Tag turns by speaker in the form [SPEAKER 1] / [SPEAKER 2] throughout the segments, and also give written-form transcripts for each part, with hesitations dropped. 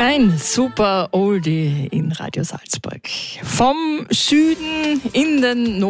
[SPEAKER 1] Ein super Oldie in Radio Salzburg. Vom Süden in den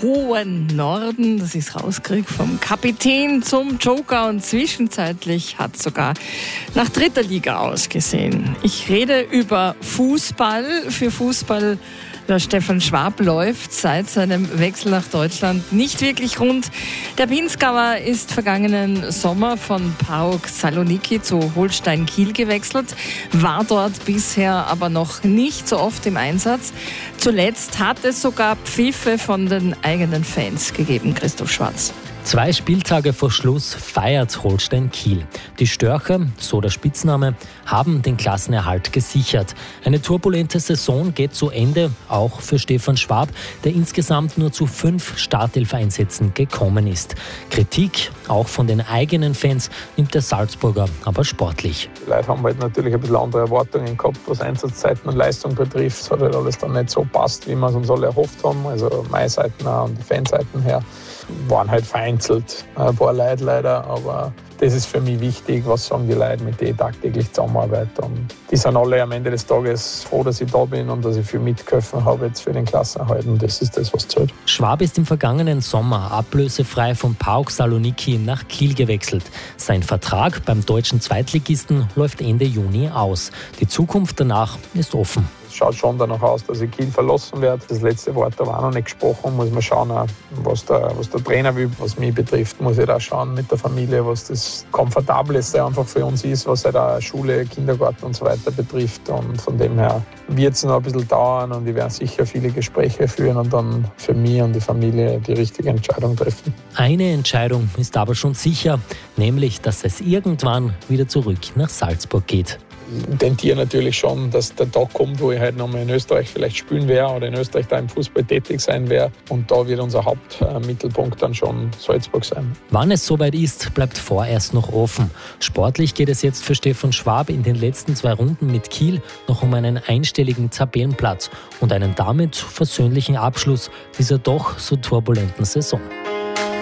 [SPEAKER 1] hohen Norden, das ist rausgekriegt, vom Kapitän zum Joker und zwischenzeitlich hat sogar nach dritter Liga ausgesehen. Ich rede über Fußball. Für Fußball der Stefan Schwab läuft seit seinem Wechsel nach Deutschland nicht wirklich rund. Der Pinzgauer ist vergangenen Sommer von PAOK Saloniki zu Holstein Kiel gewechselt, war dort bisher aber noch nicht so oft im Einsatz. Zuletzt hat es sogar Pfiffe von den eigenen Fans gegeben, Christoph Schwarz.
[SPEAKER 2] 2 Spieltage vor Schluss feiert Holstein Kiel. Die Störcher, so der Spitzname, haben den Klassenerhalt gesichert. Eine turbulente Saison geht zu Ende, auch für Stefan Schwab, der insgesamt nur zu 5 Startelf-Einsätzen gekommen ist. Kritik, auch von den eigenen Fans, nimmt der Salzburger aber sportlich.
[SPEAKER 3] Die Leute haben halt natürlich ein bisschen andere Erwartungen gehabt, was Einsatzzeiten und Leistung betrifft. Es hat halt alles dann nicht so passt, wie wir es uns alle erhofft haben. Also meine Seiten auch und die Fanseiten her waren halt vereinzelt ein paar Leute leider, aber das ist für mich wichtig, was sagen die Leute, mit denen ich tagtäglich zusammenarbeite. Und die sind alle am Ende des Tages froh, dass ich da bin und dass ich viel mitgeholfen habe jetzt für den Klassenerhalt. Und das ist das, was zählt.
[SPEAKER 2] Schwab ist im vergangenen Sommer ablösefrei von PAOK Saloniki nach Kiel gewechselt. Sein Vertrag beim deutschen Zweitligisten läuft Ende Juni aus. Die Zukunft danach ist offen.
[SPEAKER 3] Es schaut schon danach aus, dass ich Kiel verlassen werde. Das letzte Wort da war noch nicht gesprochen. Muss man schauen, was der Trainer will. Was mich betrifft, muss ich da schauen mit der Familie, was das Komfortableste einfach für uns ist, was halt auch Schule, Kindergarten und so weiter betrifft. Und von dem her wird es noch ein bisschen dauern und ich werde sicher viele Gespräche führen und dann für mich und die Familie die richtige Entscheidung treffen.
[SPEAKER 2] Eine Entscheidung ist aber schon sicher, nämlich, dass es irgendwann wieder zurück nach Salzburg geht.
[SPEAKER 3] Ich tendiere natürlich schon, dass der Tag kommt, wo ich halt nochmal in Österreich vielleicht spielen werde oder in Österreich da im Fußball tätig sein werde. Und da wird unser Hauptmittelpunkt dann schon Salzburg sein.
[SPEAKER 2] Wann es soweit ist, bleibt vorerst noch offen. Sportlich geht es jetzt für Stefan Schwab in den letzten 2 Runden mit Kiel noch um einen einstelligen Tabellenplatz und einen damit versöhnlichen Abschluss dieser doch so turbulenten Saison.